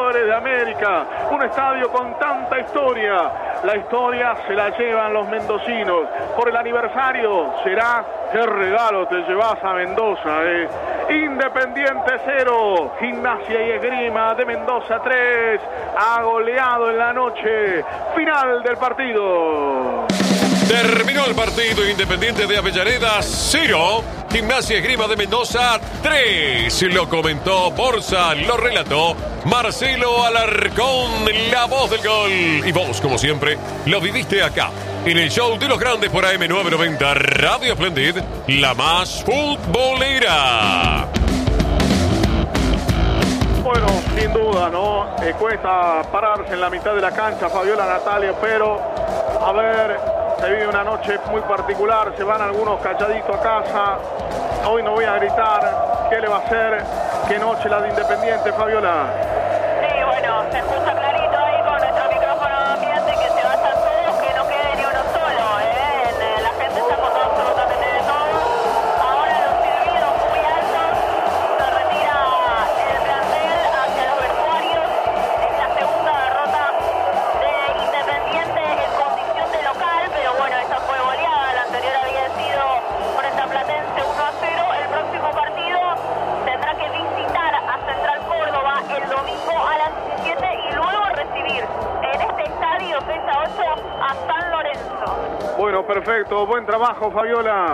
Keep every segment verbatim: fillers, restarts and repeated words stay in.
Libertadores de América, un estadio con tanta historia. La historia se la llevan los mendocinos. Por el aniversario será, qué regalo te llevas a Mendoza, eh. Independiente cero, Gimnasia y Esgrima de Mendoza tres, ha goleado en la noche. Final del partido. Terminó el partido. Independiente de Avellaneda cero, Gimnasia y Esgrima de Mendoza tres. Lo comentó Borsa, lo relató Marcelo Alarcón, la voz del gol. Y vos, como siempre, lo viviste acá, en el show de los grandes por A M novecientos noventa Radio Splendid, la más futbolera. Bueno, sin duda, ¿no? Eh, cuesta pararse en la mitad de la cancha, Fabiola, Natalia, pero a ver, se vive una noche muy particular, se van algunos calladitos a casa. Hoy no voy a gritar, ¿qué le va a hacer? ¿Qué noche la de Independiente, Fabiola? Sí, bueno, se escucha clarito ahí con nuestro micrófono ambiente que se vayan todos, que no quede ni uno solo, ¿eh? La gente está con absolutamente de todo. Ahora los silbidos muy altos, se retira el plantel hacia los vestuarios. Es la segunda derrota de Independiente en condición de local, pero bueno, esta fue goleada, la anterior había sido frente a Platense uno a cero. El próximo partido tendrá que visitar a Central Córdoba el domingo a las diecisiete y luego recibir en este estadio seis a ocho a San Lorenzo. Bueno, perfecto, buen trabajo, Fabiola.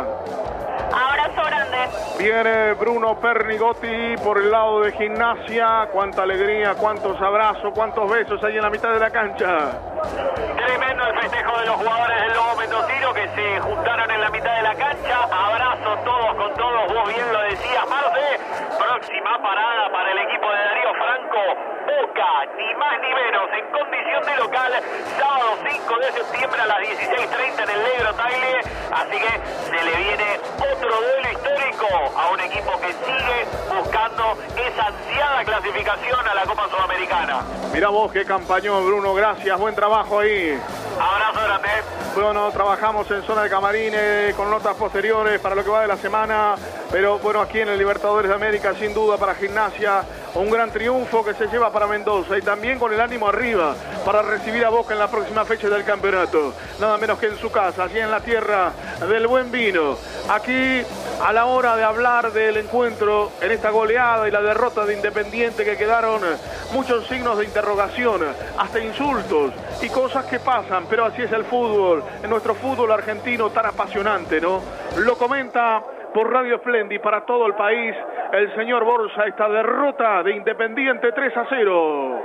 Abrazo grande. Viene Bruno Pernigotti por el lado de Gimnasia. Cuánta alegría, cuántos abrazos, cuántos besos hay en la mitad de la cancha. Tremendo el festejo de los jugadores del Lobo Mendocino que se juntaron en la mitad de la cancha. Abrazos todos con todos, vos bien lo decías, Marce. Próxima parada para el equipo de Darío Franco. Boca, ni más ni menos, en condición de local, sábado cinco de septiembre a las dieciséis treinta en el Negro Tagle. Así que se le viene otro duelo histórico a un equipo que sigue buscando esa ansiada clasificación a la Copa Sudamericana. Mirá vos qué campañón, Bruno, gracias, buen trabajo ahí. Abrazo grande. Bueno, trabajamos en zona de camarines con notas posteriores para lo que va de la semana, pero bueno, aquí en el Libertadores de América, sin duda para Gimnasia, un gran triunfo que se lleva para Mendoza y también con el ánimo arriba para recibir a Boca en la próxima fecha del campeonato. Nada menos que en su casa, allí en la tierra del buen vino. Aquí, a la hora de hablar del encuentro, en esta goleada y la derrota de Independiente, que quedaron muchos signos de interrogación, hasta insultos y cosas que pasan, pero así es el fútbol, en nuestro fútbol argentino tan apasionante, ¿no? Lo comenta por Radio Splendid para todo el país el señor Borsa, esta derrota de Independiente tres a cero.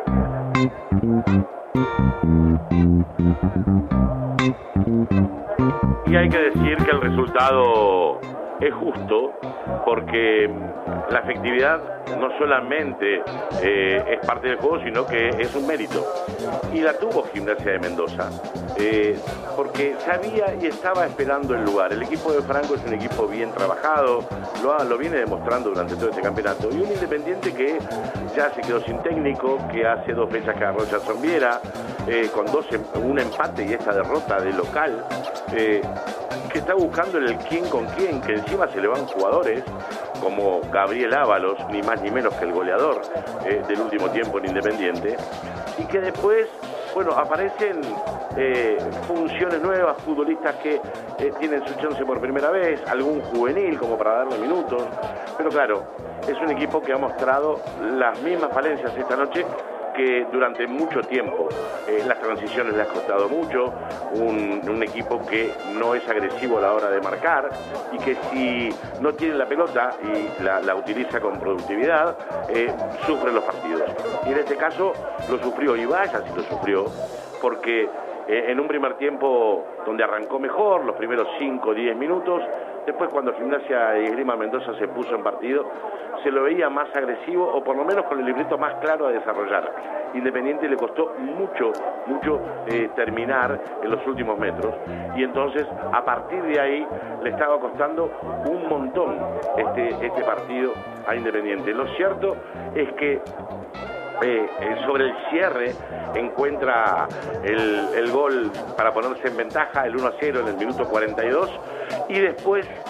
Y hay que decir que el resultado es justo porque la efectividad no solamente eh, es parte del juego, sino que es un mérito. Y la tuvo Gimnasia de Mendoza, eh, porque sabía y estaba esperando el lugar. El equipo de Franco es un equipo bien trabajado, lo, ha, lo viene demostrando durante todo este campeonato. Y un Independiente que ya se quedó sin técnico, que hace dos fechas que agarró Jason Viera, eh, con dos, un empate y esta derrota de local, eh, que está buscando el quién con quién, que encima se le van jugadores como Gabriel Ábalos, ni más ni menos que el goleador eh, del último tiempo en Independiente, y que después, bueno, aparecen eh, funciones nuevas, futbolistas que eh, tienen su chance por primera vez, algún juvenil como para darle minutos, pero claro, es un equipo que ha mostrado las mismas falencias esta noche que durante mucho tiempo. Eh, las transiciones le ha costado mucho, un, un equipo que no es agresivo a la hora de marcar y que si no tiene la pelota y la, la utiliza con productividad, eh, sufre los partidos. Y en este caso lo sufrió, y vaya si lo sufrió, porque eh, en un primer tiempo donde arrancó mejor, los primeros cinco o diez minutos, después cuando Gimnasia y Esgrima Mendoza se puso en partido, se lo veía más agresivo o por lo menos con el libreto más claro a desarrollar. Independiente le costó mucho, mucho eh, terminar en los últimos metros y entonces a partir de ahí le estaba costando un montón este, este partido a Independiente. Lo cierto es que Eh, eh, sobre el cierre encuentra el, el gol para ponerse en ventaja, el uno a cero en el minuto cuarenta y dos, y después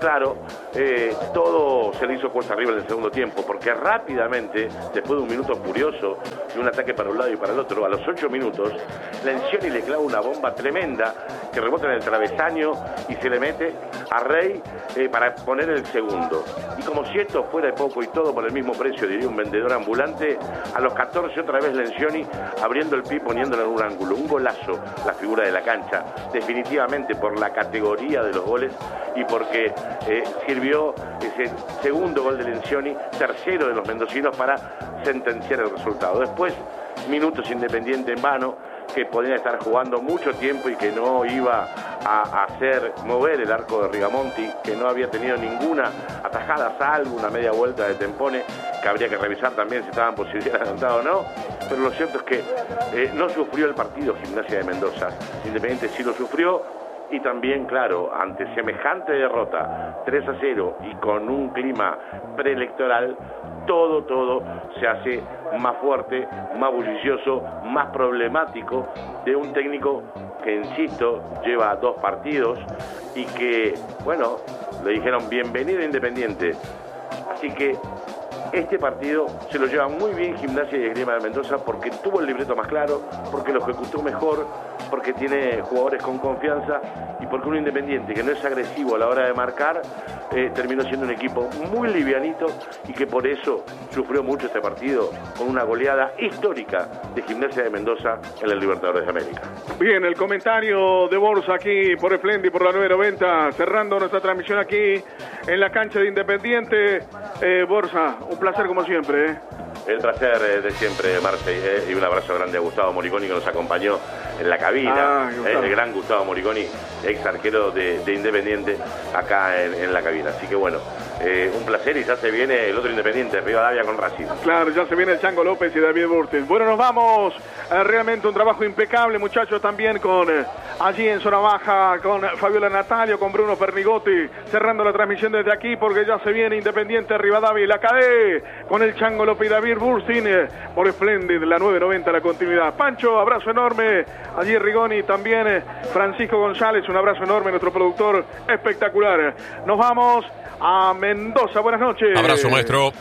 claro, eh, todo se le hizo cuesta arriba en el segundo tiempo, porque rápidamente, después de un minuto furioso, de un ataque para un lado y para el otro, a los ocho minutos, Lencioni le clava una bomba tremenda que rebota en el travesaño y se le mete a Rey eh, para poner el segundo. Y como si esto fuera de poco y todo por el mismo precio, diría un vendedor ambulante, a los catorce otra vez Lencioni abriendo el pie y poniéndolo en un ángulo. Un golazo, la figura de la cancha, definitivamente por la categoría de los goles y porque eh, sirvió ese segundo gol de Lencioni, tercero de los mendocinos, para sentenciar el resultado. Después, minutos Independiente en vano, que podía estar jugando mucho tiempo y que no iba a hacer mover el arco de Rigamonti, que no había tenido ninguna atajada, salvo una media vuelta de Tempone, que habría que revisar también si estaba en posibilidad de adelantado o no. Pero lo cierto es que eh, no sufrió el partido Gimnasia de Mendoza. Independiente sí lo sufrió, y también, claro, ante semejante derrota, tres a cero, y con un clima preelectoral, todo, todo se hace más fuerte, más bullicioso, más problemático, de un técnico que, insisto, lleva dos partidos y que, bueno, le dijeron bienvenido Independiente. Así que este partido se lo lleva muy bien Gimnasia y Esgrima de Mendoza, porque tuvo el libreto más claro, porque lo ejecutó mejor, porque tiene jugadores con confianza y porque un Independiente que no es agresivo a la hora de marcar eh, terminó siendo un equipo muy livianito y que por eso sufrió mucho este partido, con una goleada histórica de Gimnasia de Mendoza en el Libertadores de América. Bien, el comentario de Borsa aquí por Esplendi, por la nueve noventa, cerrando nuestra transmisión aquí en la cancha de Independiente. Eh, Borsa, un placer como siempre, ¿eh? El placer eh, de siempre, Marce, eh, y un abrazo grande a Gustavo Moriconi, que nos acompañó en la cabina, ah, eh, el gran Gustavo Moriconi, ex arquero de, de Independiente, acá en, en la cabina. Así que bueno, eh, un placer, y ya se viene el otro Independiente, Rivadavia con Racing. Claro, ya se viene el Chango López y David Burtis. Bueno, nos vamos. Eh, realmente un trabajo impecable, muchachos, también con eh, allí en zona baja, con Fabiola Natalio, con Bruno Pernigotti, cerrando la transmisión desde aquí, porque ya se viene Independiente, Rivadavia y la Cadé, con el Chango López y David Burtin, eh, por Splendid, la nueve noventa, la continuidad. Pancho, abrazo enorme. Allí Rigoni, también eh, Francisco González, un abrazo enorme, nuestro productor espectacular. Nos vamos a Mendoza, buenas noches. Abrazo, maestro.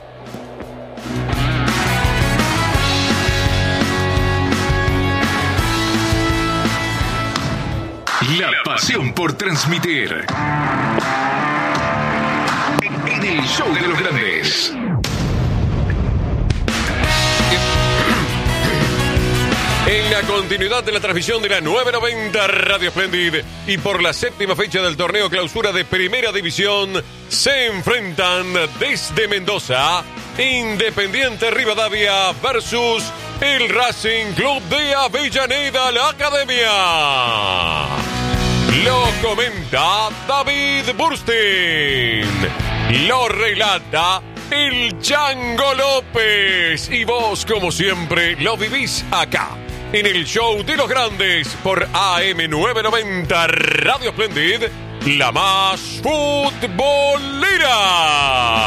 La pasión por transmitir. En el show de los grandes. En la continuidad de la transmisión de la nueve noventa Radio Splendid y por la séptima fecha del torneo clausura de Primera División, se enfrentan desde Mendoza Independiente Rivadavia versus el Racing Club de Avellaneda, la Academia. Lo comenta David Burstein. Lo relata el Chango López. Y vos, como siempre, lo vivís acá, en el show de los grandes, por A M nueve noventa Radio Splendid, la más futbolera.